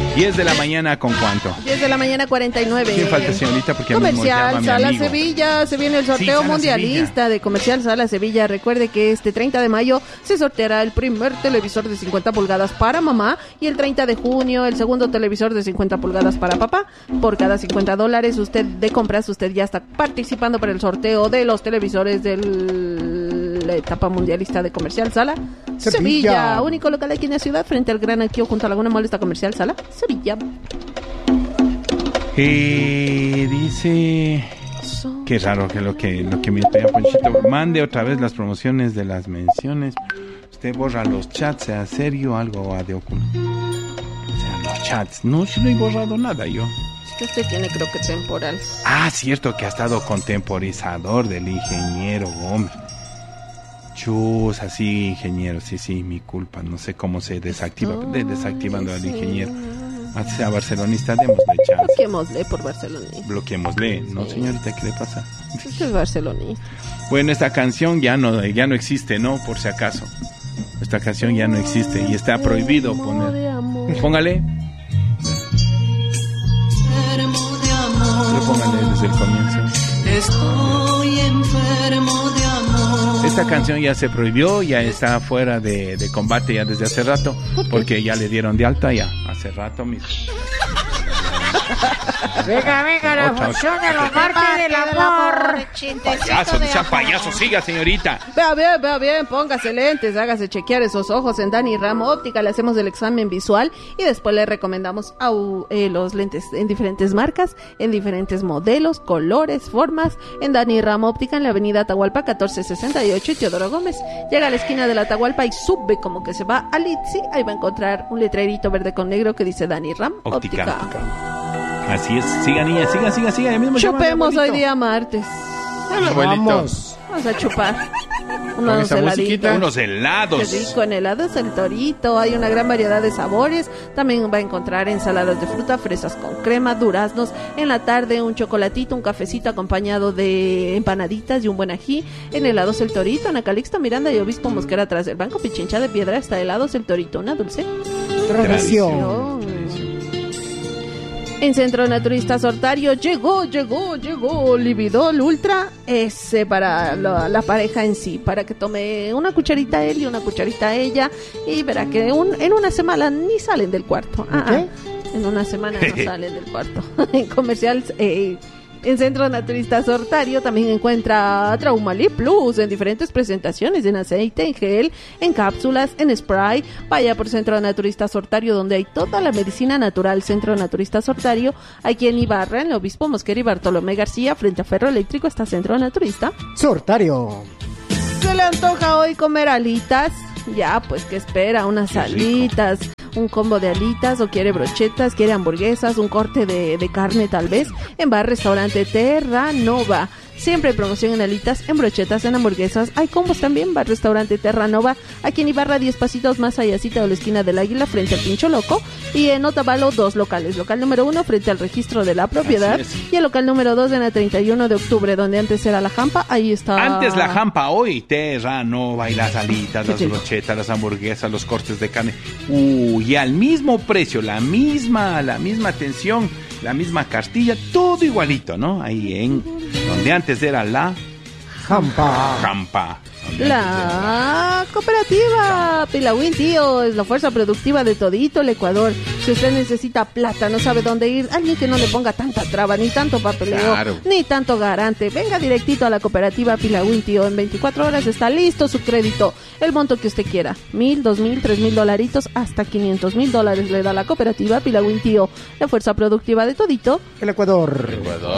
10 de la mañana, ¿con cuánto? 10 de la mañana, 49. ¿Quién falta, señorita? Porque Comercial Sala Sevilla. Se viene el sorteo mundialista de Comercial Sala Sevilla. Recuerde que este 30 de mayo se sorteará el primer televisor de 50 pulgadas para mamá y el 30 de junio el segundo televisor de 50 pulgadas para papá. Por cada $50 usted de compras, usted ya está participando para el sorteo de los televisores de la etapa mundialista de Comercial Sala Sevilla. Único local aquí en la ciudad, frente al Gran Aquio, junto a Laguna Mall, está Comercial Sala Sevilla. Dice... Qué raro que lo que me pega Ponchito. Mande otra vez las promociones de las menciones. Usted borra los chats, sea serio, algo a de oculto. O sea, los chats. No, si no he borrado nada yo. Es que usted tiene, creo que temporal. Ah, cierto que ha estado contemporizador del ingeniero, hombre. Chus, así, ingeniero. Sí, mi culpa. No sé cómo se desactiva. Desactivando al ingeniero. A barcelonista, démosle chance. Bloquémosle por barcelonista. Bloquémosle, ¿no, señorita? ¿Qué le pasa? Usted es barcelonista. Bueno, esta canción ya no existe, ¿no? Por si acaso. Esta canción ya no existe y está prohibido poner. Póngale. Pero póngale desde el comienzo. Estoy enfermo de amor. Esta canción ya se prohibió, ya está fuera de combate ya desde hace rato, porque ya le dieron de alta ya, hace rato mismo. Venga, la función de los martes del amor. Payaso, no sea payaso, siga, señorita. Vea bien, póngase lentes, hágase chequear esos ojos en Dani Ram Óptica, le hacemos el examen visual y después le recomendamos los lentes en diferentes marcas, en diferentes modelos, colores, formas, en Dani Ram Óptica, en la avenida Atahualpa 1468 y Teodoro Gómez. Llega a la esquina de la Atahualpa y sube como que se va a Litsi, ahí va a encontrar un letrerito verde con negro que dice Dani Ram Óptica. Así es, siga niña, siga, ya mismo. Chupemos hoy día martes. Vamos a chupar unos helados. Qué rico, en helados El Torito. Hay una gran variedad de sabores. También va a encontrar ensaladas de fruta, fresas con crema, duraznos. En la tarde un chocolatito, un cafecito acompañado de empanaditas y un buen ají. En helados El Torito, en Calixto Miranda y Obispo Mosquera, tras el Banco Pichincha de Piedra, está helados El Torito, una dulce tradición. En Centro Naturista Sortario llegó Lividol Ultra, ese para la pareja en sí, para que tome una cucharita él y una cucharita ella, y verá que en una semana ni salen del cuarto. En una semana no salen del cuarto. En comercial, en Centro Naturista Sortario también encuentra Traumali Plus en diferentes presentaciones, en aceite, en gel, en cápsulas, en spray. Vaya por Centro Naturista Sortario, donde hay toda la medicina natural. Centro Naturista Sortario, aquí en Ibarra, en el Obispo Mosquera y Bartolomé García, frente a Ferro Eléctrico, está Centro Naturista Sortario. ¿Se le antoja hoy comer alitas? Ya, pues, ¿qué espera? Unas alitas, un combo de alitas, o quiere brochetas, quiere hamburguesas, un corte de carne tal vez, en Bar Restaurante Terra Nova. Siempre hay promoción en alitas, en brochetas, en hamburguesas. Hay combos también. Bar Restaurante Terra Nova, aquí en Ibarra, 10 pasitos más allácita de la esquina del Águila, frente al Pincho Loco. Y en Otavalo, 2 locales. Local número 1, frente al registro de la propiedad. Y el local número 2, en la 31 de octubre, donde antes era la Jampa. Ahí está. Antes la Jampa, hoy Terra Nova y las alitas, las brochetas, las hamburguesas, los cortes de carne. Y al mismo precio, la misma atención, la misma cartilla, todo igualito, ¿no? Ahí en donde antes era la Jampa. La cooperativa Pilawin, tío, es la fuerza productiva de todito el Ecuador. Si usted necesita plata, no sabe dónde ir, alguien que no le ponga tanta traba, ni tanto papeleo, ni tanto garante, venga directito a la cooperativa Pilawin, tío. En 24 horas está listo su crédito, el monto que usted quiera, $1,000, $2,000, $3,000, hasta $500,000 le da la cooperativa Pilawin, tío, la fuerza productiva de todito el Ecuador.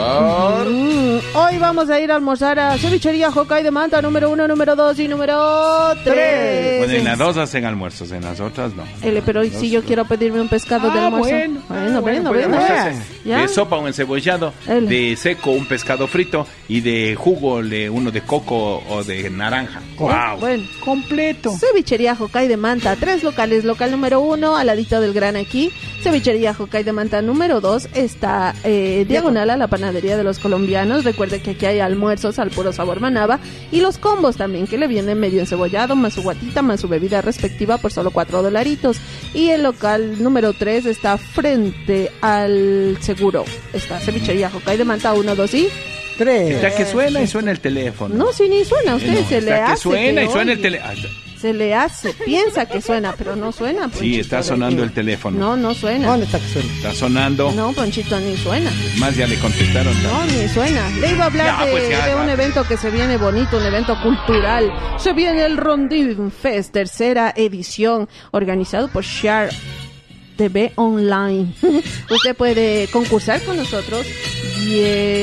Hoy vamos a ir a almorzar a Cevichería Jocay de Manta, número 1, número 2 y número 3. Bueno, en las 2 hacen almuerzos, en las otras no. Pero hoy sí yo quiero pedirme un pescado de almuerzo. Bueno. De sopa un encebollado, de seco un pescado frito y de jugo uno de coco o de naranja. ¡Wow! Bueno, completo. Cevichería Jocay de Manta, 3 locales. Local número 1, al ladito del Gran Aquí. Cevichería Jocay de Manta número 2 está diagonal a la panadería de los colombianos. Recuerde que aquí hay almuerzos al puro sabor manaba y los combos también que le vienen medio encebollado, más su guatita, más su bebida respectiva por solo $4. Y el local número 3 está frente al seguro. Está Cevichería Jocay de Manta 1, 2 y 3. Está que suena y suena el teléfono. no, si ni suena, usted No, se le está hace que suena que y suena el oye. teléfono. Se le hace, piensa que suena, pero no suena. Sí, Ponchito, está de sonando que- el teléfono. No suena. ¿Dónde está que suena? Está sonando. No, Ponchito, ni suena. Más ya le contestaron. No, ni suena. Le iba a hablar Ya, pues, ya, de un ya. evento que se viene bonito, un evento cultural. Se viene el Rondín Fest, tercera edición, organizado por Share TV Online. Usted puede concursar con nosotros y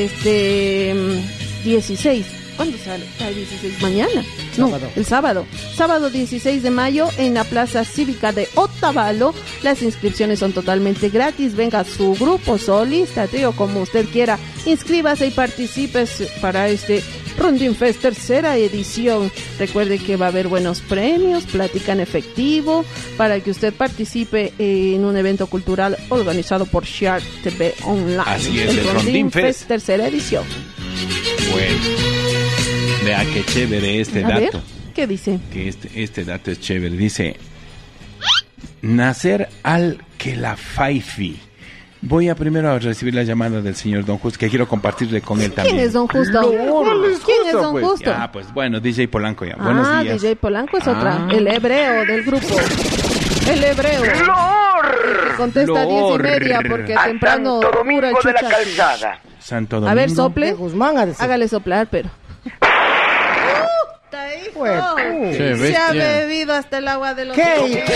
16. ¿Cuándo sale? El 16, mañana. Sábado. No, el sábado. Sábado 16 de mayo en la Plaza Cívica de Otavalo. Las inscripciones son totalmente gratis. Venga a su grupo, solista, trío, como usted quiera. Inscríbase y participe para este Rondín Fest tercera edición. Recuerde que va a haber buenos premios, plática en efectivo, para que usted participe en un evento cultural organizado por Share TV Online. Así es, el Rondín Fest. tercera edición. Bueno. Vea qué chévere este A ver, dato. ¿qué dice? Que este dato es chévere. Dice Nasser Al-Khelaifi. Voy a primero a recibir la llamada del señor Don Justo, que quiero compartirle con él también. ¿Quién es Don Justo? ¿Quién es Don Justo? Ya, pues bueno, DJ Polanco ya. Buenos días. DJ Polanco es otra. Ah. El hebreo del grupo. El hebreo. El que contesta a 10:30 porque A temprano Santo Domingo pura de la chucha. Calzada. Santo Domingo. A ver, De sople. Guzmán ha de ser. Hágale soplar, pero. ¡Puta, hijo! Pues, Qué Se ha bestia. bebido hasta el agua de los ¿Qué?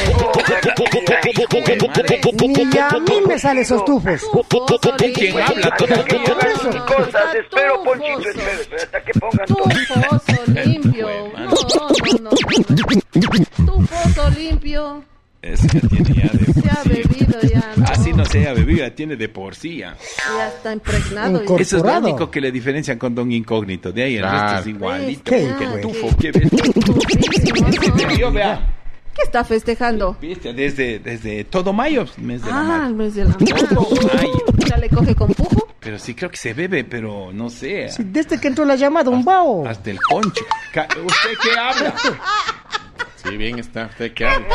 tufos. Ni a mí me salen esos tufos. ¿Quién habla Hasta que todavía? pongan sus cosas, espero, Ponchito, espero, hasta que pongan todo. Tu pozo limpio. No. Tu pozo limpio. Ese ya tiene ya de Se ha por sí. bebido ya. ¿No? Así no sea bebido, ya tiene de por sí. Ya. Ya está impregnado. Incorporado. Eso es lo único que le diferencian con Don Incógnito. De ahí el Claro. resto es igualito. ¿Qué? Que el Qué tufo, qué bestia. Tufísimo, ¿no? Yo, vea. ¿Qué está festejando? Bestia, desde todo mayo, mes de la Ah, madre. el mes de la madre. Mayo. Ya le coge con pujo. Pero sí creo que se bebe, pero no sé. Sí, desde que entró la llamada, un bao. Hasta el concho. ¿Usted qué habla? Sí, bien está. ¿Usted qué habla?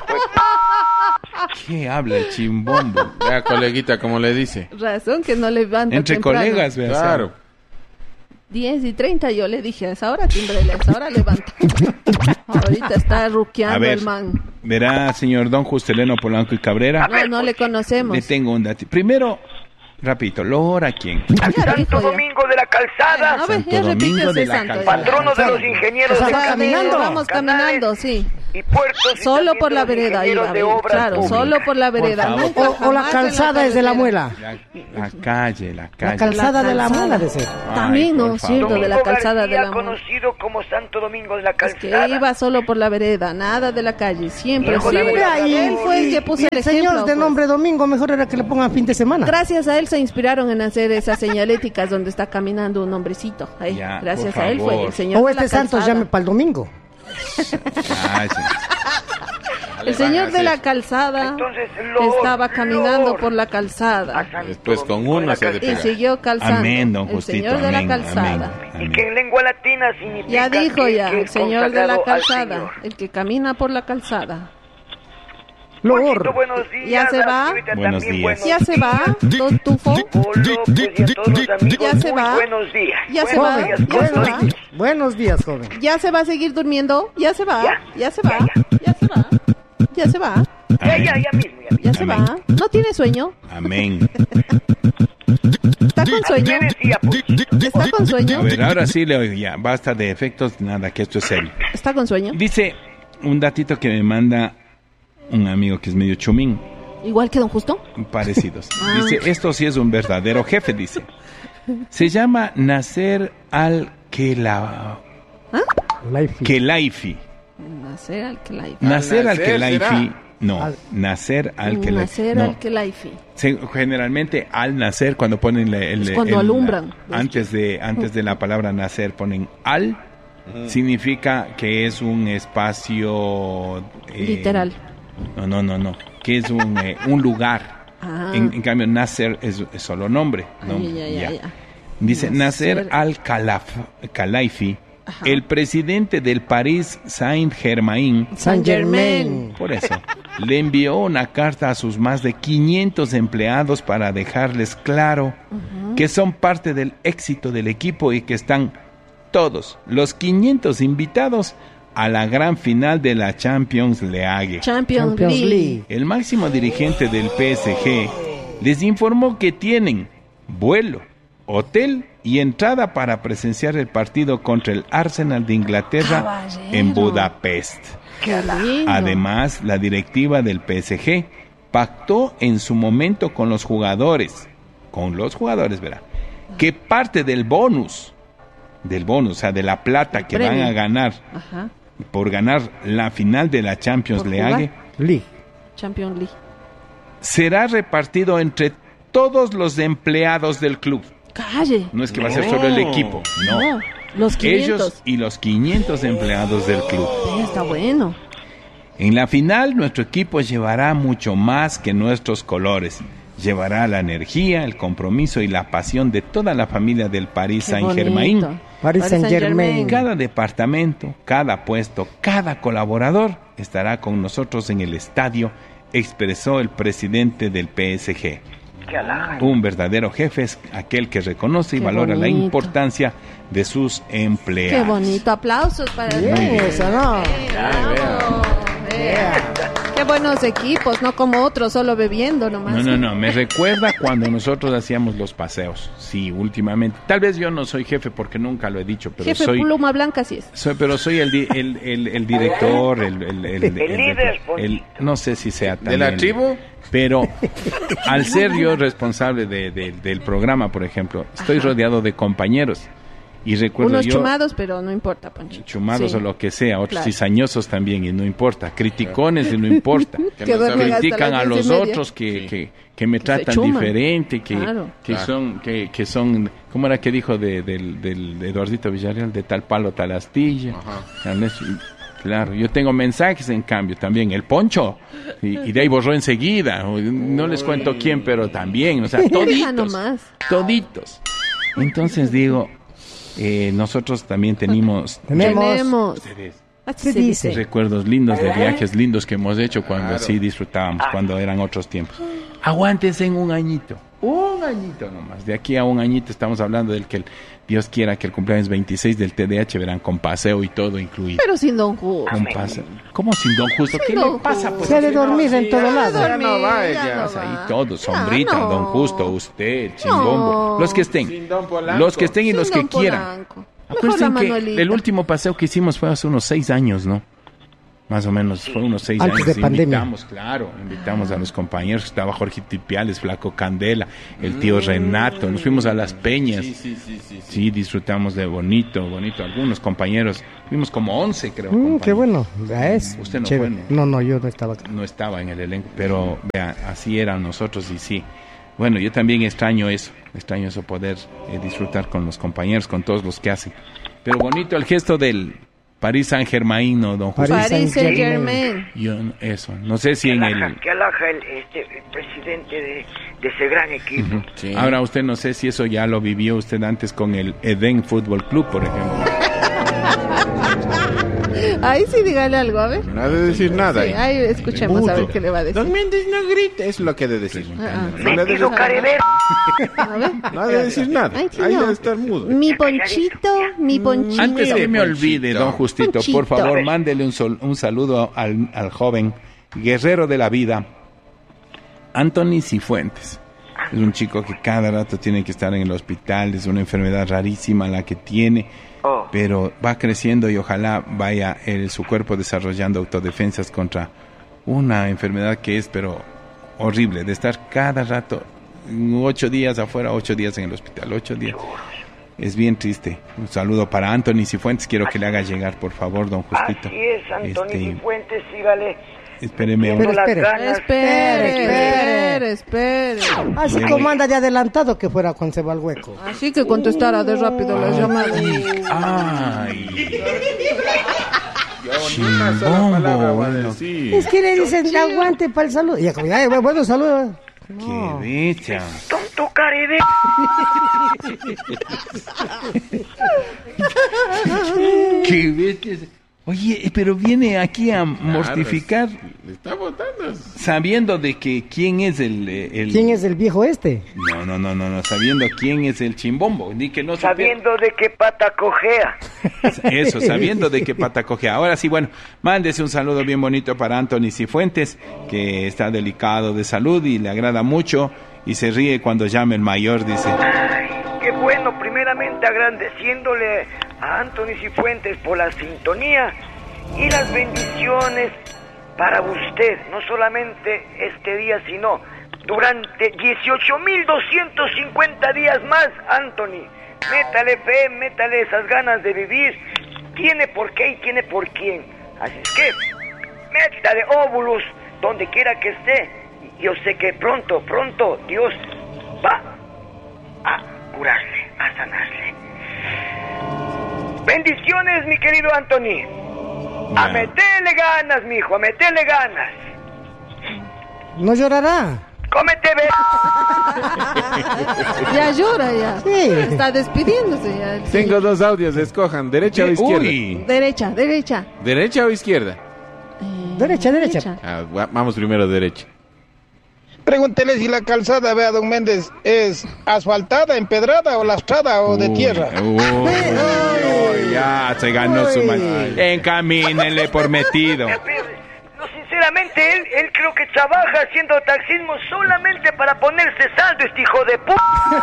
¿Qué habla el chimbombo? Vea, coleguita, como le dice. Razón que no levanta Entre temprano. colegas, vea. Claro. 10:30 yo le dije, a esa hora timbrele, a esa hora levanta. Ahorita está A ruqueando ver, el man. verá, señor Don Justeleno Polanco y Cabrera. No le conocemos. Le tengo un dato. Primero, rapidito, ¿lo ora quién? Ya dijo Santo ya. Domingo de la Calzada, No, ve, Santo ya Domingo repitió de ese la santo. Calzada. patrono de los ingenieros O sea, de Sabe, caminando. vamos caminando, sí. y puertos. y Solo también por de la los vereda ingenieros iba, de obras claro, públicas. solo por la vereda. favor. Nunca O la jamás en la calzada es de la carretera. muela. La calle. La calzada de la calzada. muela de ser. También, Ay, ¿no? por Cierto, favor. de la Domingo calzada de García, la muela. conocido como Santo Domingo de la Es Calzada. que iba solo por la vereda, nada de la calle, siempre por la Sí, vereda. y- Él fue el que puso y el el señor ejemplo. de pues. nombre Domingo, mejor era que le pongan fin de semana. Gracias a él se inspiraron en hacer esas señaléticas donde está caminando un hombrecito. Ahí, Ya, gracias por a él fue favor. el señor O de la este santo calzada. llame para el domingo. Calle. El señor de la calzada Entonces, Lord, estaba caminando Lord. por la A calzada Santo Después con Domingo de uno la se ha de Calzada. y pegar. siguió calzando. Amén, don el Justito. señor de amén, la calzada. amén, Y que en lengua latina significa Ya dijo que- ya, que el es señor de la consagrado al calzada, Señor. el que camina por la calzada. Ponchito, Lord. buenos días. ¿Ya se va? Arturita, Buenos también días. buenos ¿Ya se va, días. don Tufo? Polo, pues, y a todos los amigos, ¿Ya se muy va? buenos días. ¿Ya se Buenos va? días, ¿Ya se buenos va? días. Buenos días, joven. ¿Ya se va a seguir durmiendo? ¿Ya se va? Ya. ¿Ya se va? ¿Ya se va? ¿Ya se va? Ya mismo, ya mismo. ¿Ya se Amén. va? ¿No tiene sueño? Amén. ¿Está con sueño? ¿Qué decía, Ponchito? ¿Está con sueño? A ver, ahora sí le oigo ya. Basta de efectos, nada, que esto es serio. ¿Está con sueño? Dice un datito que me manda un amigo que es medio chumín, ¿Igual que don Justo? parecidos. Dice, esto sí es un verdadero jefe, dice. Se llama Nasser Al-Khelaifi. Nacer al-Khelaifi. Nasser Al-Nasser Al-Khelaifi. será. No, Al- Nasser Al-Khelaifi. Nacer No. al-Khelaifi. Generalmente al nacer, cuando ponen Es cuando alumbran. antes de la palabra nacer ponen al, significa que es un espacio Literal. No, que es un lugar. En cambio, Nasser es solo nombre. ¿No? Ya. Dice Nasser al-Khelaifi, el presidente del Paris Saint-Germain, por eso, le envió una carta a sus más de 500 empleados para dejarles claro que son parte del éxito del equipo y que están todos los 500 invitados a la gran final de la Champions League. Champions League. El máximo dirigente del PSG les informó que tienen vuelo, hotel y entrada para presenciar el partido contra el Arsenal de Inglaterra en Budapest. Qué lindo. Además, la directiva del PSG pactó en su momento con los jugadores, verá, que parte del bonus, o sea, de la plata que van a ganar por ganar la final de la Champions League, Champions League, será repartido entre todos los empleados del club. Calle. No es que va a ser solo el equipo, no. Los 500. Ellos y los 500 empleados del club. Está bueno. En la final, nuestro equipo llevará mucho más que nuestros colores. Llevará la energía, el compromiso y la pasión de toda la familia del Paris Saint-Germain. Paris Saint-Germain. Cada departamento, cada puesto, cada colaborador estará con nosotros en el estadio, expresó el presidente del PSG. Un verdadero jefe es aquel que reconoce y valora la importancia de sus empleados. Qué bonito, aplausos para Eso, ¿no? Qué buenos equipos, no como otros, solo bebiendo nomás. No, me recuerda cuando nosotros hacíamos los paseos. Sí, últimamente. Tal vez yo no soy jefe porque nunca lo he dicho, pero jefe soy... pluma blanca sí es. Soy el director, el no sé si sea también... ¿De la tribu? Pero al ser yo responsable del programa, por ejemplo, estoy rodeado de compañeros. Y recuerdo unos chumados, pero no importa, Poncho. Chumados o lo que sea, otros cizañosos también, y no importa. Criticones y no importa. Critican a los otros que me tratan diferente, que son, ¿cómo era que dijo del Eduardito Villarreal? De tal palo, tal astilla. Claro, yo tengo mensajes en cambio también, el Poncho, y de ahí borró enseguida, no les cuento quién, pero también, o sea, toditos. Entonces digo, nosotros también tenemos recuerdos lindos de viajes lindos que hemos hecho cuando sí disfrutábamos, cuando eran otros tiempos. Aguántense en un añito nomás, de aquí a un añito estamos hablando del que Dios quiera que el cumpleaños 26 del TDH verán con paseo y todo incluido. Pero sin Don Justo. ¿Cómo sin Don Justo? ¿Qué le pasa? Pues, se ha de dormir en todo lado. Ahí todos, Sombrita, Don Justo, usted, Chimbombo, los que estén y los que quieran. Acuérdense que el último paseo que hicimos fue hace unos 6 años, ¿no? Más o menos, fue unos 6 años. Antes de pandemia. Invitamos a los compañeros, estaba Jorge Tipiales, Flaco Candela, el tío Renato, nos fuimos a Las Peñas. Sí, disfrutamos de bonito, algunos compañeros, fuimos como 11 creo. Qué bueno, usted no fue, ¿no? No, yo no estaba acá. No estaba en el elenco, pero vea, así eran nosotros y sí. Bueno, yo también extraño eso poder disfrutar con los compañeros, con todos los que hacen. Pero bonito el gesto del Paris Saint-Germain, ¿no, don Justo? Paris Saint-Germain. No sé si que alaja el presidente de ese gran equipo. Sí. Ahora usted no sé si eso ya lo vivió usted antes con el Edén Fútbol Club, por ejemplo. Ahí sí, dígale algo, a ver. No ha de decir nada. Sí, ahí escuchemos a ver qué le va a decir. Don Méndez no grite, es lo que ha de decir. Metido carever. No ha de decir nada. Ahí debe estar mudo. Mi ponchito. Antes que me olvide, don Justito, por favor, mándele un saludo al joven guerrero de la vida, Anthony Cifuentes. Es un chico que cada rato tiene que estar en el hospital, es una enfermedad rarísima la que tiene, pero va creciendo y ojalá vaya su cuerpo desarrollando autodefensas contra una enfermedad que es, pero horrible, de estar cada rato 8 días afuera, 8 días en el hospital, 8 días. Es bien triste. Un saludo para Anthony Cifuentes, quiero que le haga llegar, por favor, don Justito. Así es, Anthony Cifuentes, sígale. Espéreme. Espere. Así como anda de adelantado que fuera cuando se va al hueco. Así que contestara de rápido las llamadas. Ay. Una sola palabra voy a decir. Es que le dicen aguante para el saludo. Y bueno, saludo. ¡Qué bella! ¡Tonto carebe! ¡Qué bella! Oye, pero viene aquí a mortificar. Le está botando. Sabiendo de que quién es el... ¿Quién es el viejo este? No, sabiendo quién es el chimbombo. Ni que no sabiendo de qué pata cojea. Eso, sabiendo de qué pata cojea. Ahora sí, bueno, mándese un saludo bien bonito para Anthony Cifuentes, que está delicado de salud y le agrada mucho y se ríe cuando llame el mayor, dice. Ay, qué bueno, primeramente agradeciéndole a Anthony Cifuentes por la sintonía y las bendiciones para usted, no solamente este día, sino durante 18.250 días más, Anthony. Métale fe, métale esas ganas de vivir. Tiene por qué y tiene por quién. Así es que, métale óvulos donde quiera que esté. Yo sé que pronto Dios va a curarle, a sanarle. Bendiciones, mi querido Anthony. A meterle ganas, mijo, a meterle ganas. No llorará. Cómete, ve. Ya llora, ya. Sí. Está despidiéndose ya. Tengo dos audios, escojan, ¿derecha o izquierda? Uy. Derecha. ¿Derecha o izquierda? Derecha. Vamos primero derecha. Pregúntele si la calzada, vea, don Méndez, es asfaltada, empedrada o lastrada o de tierra. Uy, ya se ganó su mano. Encamínenle por metido. No, sinceramente, él creo que trabaja haciendo taxismo solamente para ponerse saldo, este hijo de puta.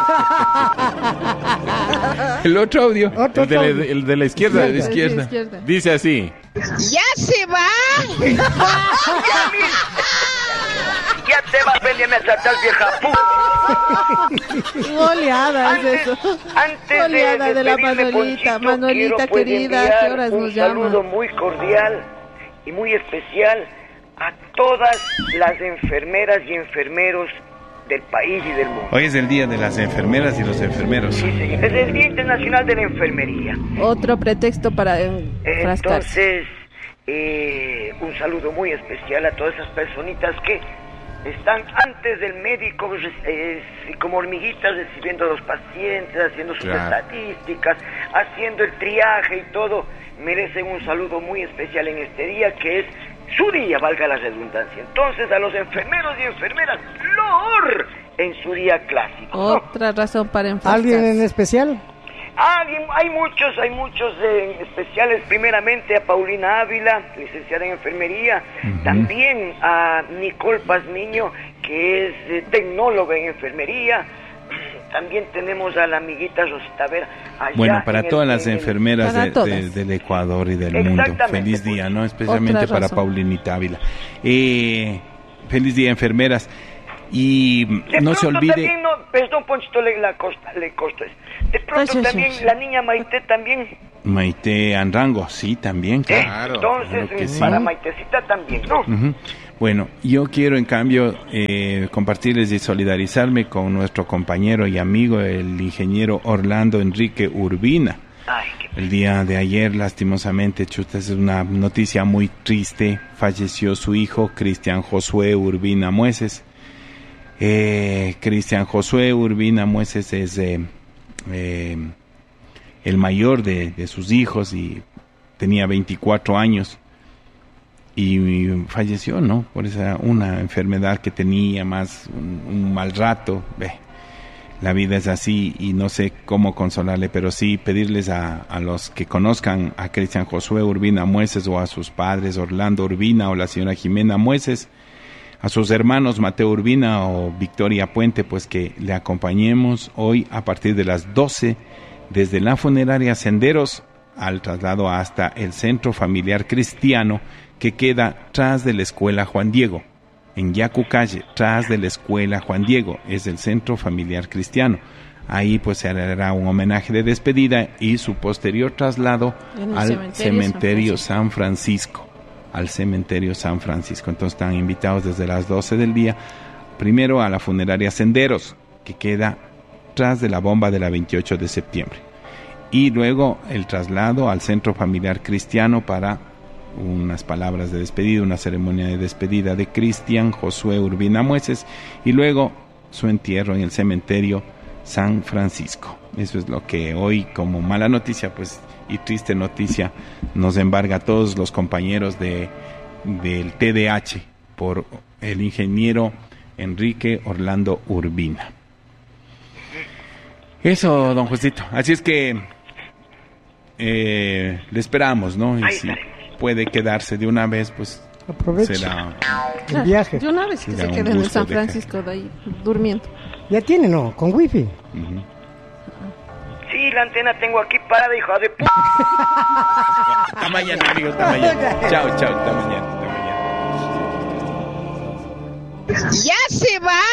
El otro audio. El de la izquierda. Izquierda. Dice así. ¡Ya se va! Ya te vas a venirme a saltar, vieja puta. Goleada es eso. Antes Goleada de la despedirme, Manuelita. Ponchito, Manuelita quiero, pues, querida, enviar ¿qué horas nos llama? Un saludo muy cordial y muy especial a todas las enfermeras y enfermeros del país y del mundo. Hoy es el día de las enfermeras y los enfermeros. Sí, señor. Es el Día Internacional de la Enfermería. Otro pretexto para enfrascarse. Entonces, un saludo muy especial a todas esas personitas que están antes del médico como hormiguitas recibiendo a los pacientes, haciendo sus estadísticas, haciendo el triaje y todo. Merecen un saludo muy especial en este día, que es su día, valga la redundancia. Entonces, a los enfermeros y enfermeras, ¡lor! En su día clásico, ¿no? Otra razón para enfrascarse. ¿Alguien en especial? Hay muchos especiales. Primeramente a Paulina Ávila, licenciada en enfermería. También a Nicole Pazmiño, que es tecnóloga en enfermería. También tenemos a la amiguita Rosita Vera. Bueno, para todas las enfermeras del Ecuador y del mundo. Feliz día, ¿no? Especialmente para Paulinita Ávila. Feliz día, enfermeras. Y no se olvide... También, perdón, Ponchito, le costa. De pronto también la niña Maite también. Maite Anrango, sí, también, claro. Entonces, claro sí. Para Maitecita también, ¿no? Bueno, yo quiero en cambio compartirles y solidarizarme con nuestro compañero y amigo, el ingeniero Orlando Enrique Urbina. El día de ayer, lastimosamente, chuta, es una noticia muy triste. Falleció su hijo, Cristian Josué Urbina Mueces. Cristian Josué Urbina Mueces es el mayor de sus hijos y tenía 24 años y falleció, ¿no? Por una enfermedad que tenía, más un mal rato. La vida es así y no sé cómo consolarle, pero sí pedirles a los que conozcan a Cristian Josué Urbina Mueces o a sus padres, Orlando Urbina o la señora Jimena Mueces, a sus hermanos Mateo Urbina o Victoria Puente, pues que le acompañemos hoy a partir de las 12 desde la funeraria Senderos al traslado hasta el Centro Familiar Cristiano que queda tras de la Escuela Juan Diego, en Yacu Calle, tras de la Escuela Juan Diego, es el Centro Familiar Cristiano. Ahí pues se hará un homenaje de despedida y su posterior traslado al cementerio San Francisco. Al cementerio San Francisco. Entonces están invitados desde las 12 del día, primero a la funeraria Senderos, que queda tras de la bomba de la 28 de septiembre, y luego el traslado al Centro Familiar Cristiano para unas palabras de despedida, una ceremonia de despedida de Cristian Josué Urbina Mueces y luego su entierro en el cementerio San Francisco. Eso es lo que hoy, como mala noticia pues y triste noticia, nos embarga a todos los compañeros del TDH por el ingeniero Enrique Orlando Urbina. Eso, don Josito. Así es que le esperamos, ¿no? Y si puede quedarse de una vez, pues aproveche será el viaje. De una vez que se quede en San Francisco de ahí durmiendo. Ya tiene, ¿no? Con wifi. Uh-huh. Sí, la antena tengo aquí parada, hijo de p***. Hasta mañana, amigos, hasta mañana. Chao, hasta mañana, hasta mañana. ¡Ya se va!